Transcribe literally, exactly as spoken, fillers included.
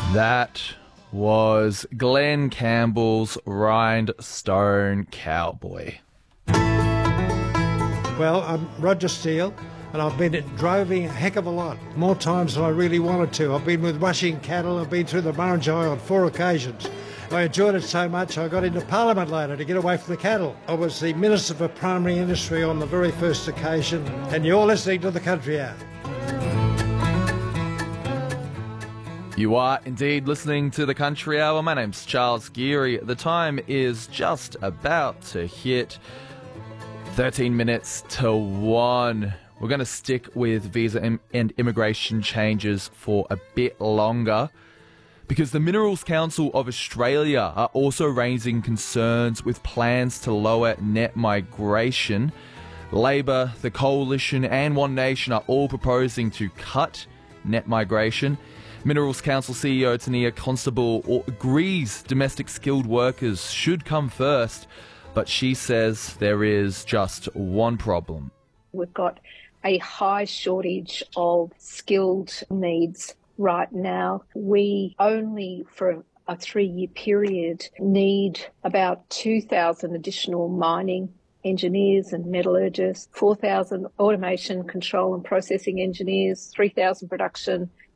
That was Glenn Campbell's Rhinestone Cowboy. Well, I'm Roger Steele, and I've been droving a heck of a lot, more times than I really wanted to. I've been with rushing cattle, I've been through the Murrumbidgee on four occasions. I enjoyed it so much I got into Parliament later to get away from the cattle. I was the Minister for Primary Industry on the very first occasion, and you're listening to The Country Hour. You are indeed listening to The Country Hour. My name's Charles Geary. The time is just about to hit thirteen minutes to one. We're going to stick with visa im- and immigration changes for a bit longer because the Minerals Council of Australia are also raising concerns with plans to lower net migration. Labor, the Coalition and One Nation are all proposing to cut net migration. Minerals Council C E O Tania Constable agrees domestic skilled workers should come first, but she says there is just one problem. We've got a high shortage of skilled needs right now. We only, for a three-year period, need about two thousand additional mining engineers and metallurgists, four thousand automation, control and processing engineers, three thousand production